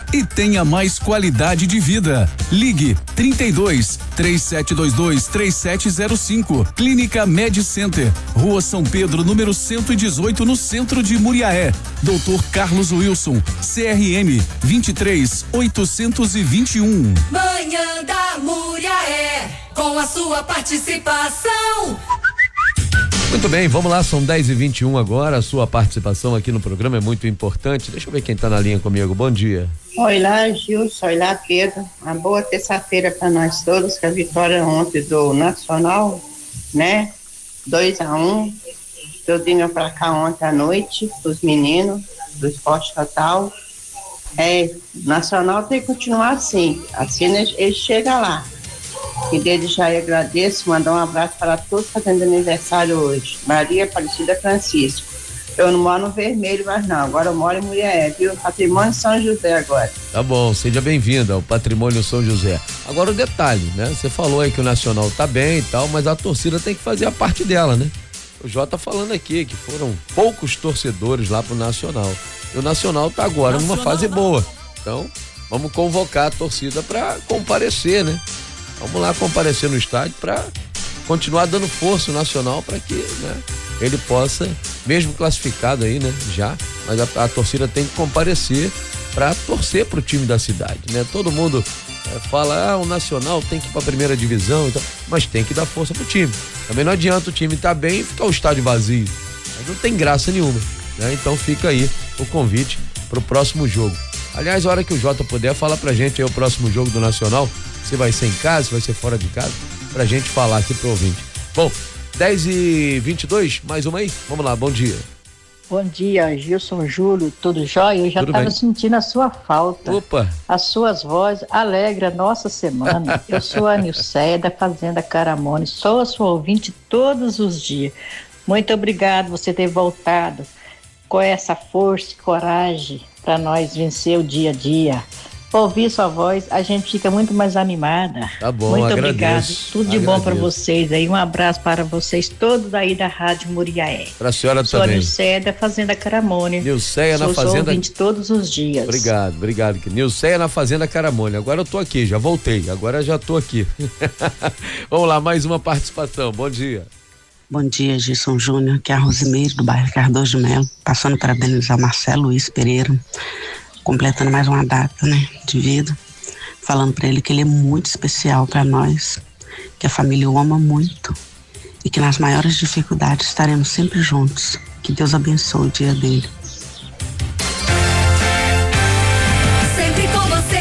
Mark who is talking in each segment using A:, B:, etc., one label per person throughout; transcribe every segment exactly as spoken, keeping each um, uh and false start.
A: e tenha mais qualidade de vida. Ligue trinta e dois, três sete dois dois, três sete zero cinco. Clínica Med Center, Rua São Pedro, número cento e dezoito, no centro de Muriaé. doutor Carlos Wilson, C R M vinte e três, oitocentos e vinte e um.
B: Manhã da Muriaé, com a sua participação.
C: Muito bem, vamos lá, são dez e vinte e um agora. A sua participação aqui no programa é muito importante. Deixa eu ver quem está na linha comigo. Bom dia.
D: Oi lá, Gilson, oi lá, Pedro. Uma boa terça-feira para nós todos, com a vitória ontem do Nacional, né? dois a um. Eu vim para cá ontem à noite, os meninos do Esporte Total. É, Nacional tem que continuar assim, assim ele chega lá. E desde já eu agradeço, mandar um abraço para todos fazendo aniversário hoje. Maria Aparecida Francisco. Eu não moro no Vermelho mais não, agora eu moro em Muriaé, viu? Patrimônio São José agora.
C: Tá bom, seja bem-vinda ao Patrimônio São José. Agora o detalhe, né? Você falou aí que o Nacional tá bem e tal, mas a torcida tem que fazer a parte dela, né? O Jota falando aqui que foram poucos torcedores lá pro Nacional. E o Nacional tá agora Nacional numa fase não. boa. Então, vamos convocar a torcida para comparecer, né? Vamos lá comparecer no estádio para continuar dando força ao Nacional para que, né, ele possa, mesmo classificado aí, né, já, mas a, a torcida tem que comparecer para torcer pro time da cidade, né? Todo mundo é, fala, ah, o Nacional tem que ir pra primeira divisão, então, mas tem que dar força pro time. Também não adianta o time estar tá bem e ficar o estádio vazio. Aí não tem graça nenhuma, né? Então fica aí o convite pro próximo jogo. Aliás, a hora que o Jota puder, fala pra gente aí o próximo jogo do Nacional, se vai ser em casa, se vai ser fora de casa, pra gente falar aqui pro ouvinte. Bom, dez e vinte e dois, mais uma aí? Vamos lá, bom dia.
E: Bom dia, Gilson, Júlio, tudo jóia? Eu já estava sentindo a sua falta.
C: Opa! As
E: suas vozes alegram a nossa semana. Eu sou a Nilceia da Fazenda Caramone, sou a sua ouvinte todos os dias. Muito obrigado por você ter voltado com essa força e coragem para nós vencer o dia a dia. Ouvir sua voz, a gente fica muito mais animada.
C: Tá bom,
E: muito
C: agradeço,
E: obrigado, tudo de
C: agradeço.
E: bom para vocês aí, um abraço para vocês todos aí da Rádio Muriaé.
C: Pra senhora
E: Sou
C: também.
E: Sou a Nilceia da Fazenda Caramone.
C: Nilceia na Fazenda.
E: Sou ouvinte todos os dias.
C: Obrigado, obrigado. Nilceia na Fazenda Caramone. Agora eu tô aqui, já voltei, agora já tô aqui. Vamos lá, mais uma participação, bom dia.
F: Bom dia, Gilson Júnior, que é a Rosimeire do bairro Cardoso de Melo, passando para parabenizar Marcelo Luiz Pereira, completando mais uma data, né, de vida, falando para ele que ele é muito especial para nós, que a família o ama muito e que nas maiores dificuldades estaremos sempre juntos. Que Deus abençoe o dia dele.
B: Sempre com você,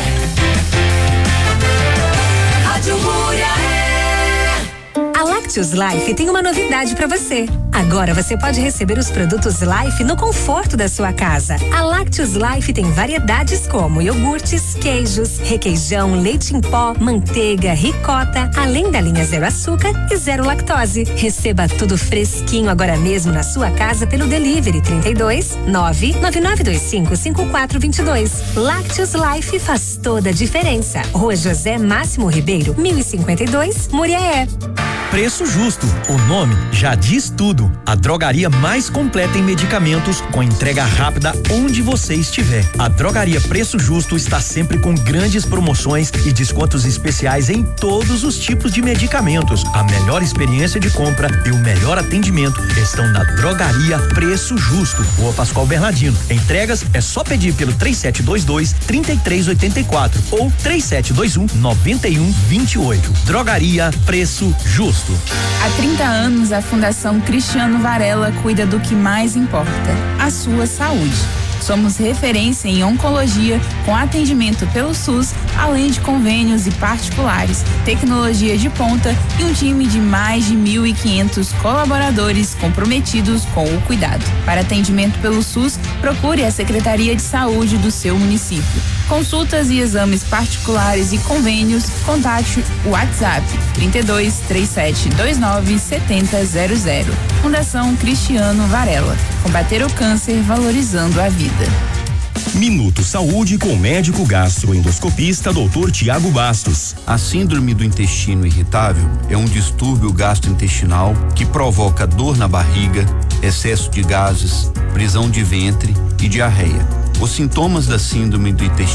B: Rádio Muriaé.
G: A Lactus Life tem uma novidade para você. Agora você pode receber os produtos Life no conforto da sua casa. A Lactus Life tem variedades como iogurtes, queijos, requeijão, leite em pó, manteiga, ricota, além da linha zero açúcar e zero lactose. Receba tudo fresquinho agora mesmo na sua casa pelo delivery trinta e dois, nove nove nove dois cinco, cinco quatro dois dois. Lactus Life faz toda a diferença. Rua José Máximo Ribeiro, mil e cinquenta e dois, Muriaé.
H: Preço Justo, o nome já diz tudo. A drogaria mais completa em medicamentos, com entrega rápida onde você estiver. A Drogaria Preço Justo está sempre com grandes promoções e descontos especiais em todos os tipos de medicamentos. A melhor experiência de compra e o melhor atendimento estão na Drogaria Preço Justo, Rua Pascoal Bernardino. Entregas é só pedir pelo três sete dois dois, três três oito quatro ou três sete dois um, nove um dois oito. Drogaria Preço Justo.
I: Há trinta anos, a Fundação Cristiano Varela cuida do que mais importa, a sua saúde. Somos referência em oncologia, com atendimento pelo SUS, além de convênios e particulares, tecnologia de ponta e um time de mais de mil e quinhentos colaboradores comprometidos com o cuidado. Para atendimento pelo SUS, procure a Secretaria de Saúde do seu município. Consultas e exames particulares e convênios, contate o WhatsApp trinta e dois, trinta e sete, vinte e nove, setenta zero zero. Fundação Cristiano Varela. Combater o câncer valorizando a vida.
J: Minuto Saúde com o médico gastroendoscopista doutor Tiago Bastos.
K: A síndrome do intestino irritável é um distúrbio gastrointestinal que provoca dor na barriga, excesso de gases, prisão de ventre e diarreia. Os sintomas da síndrome do intestino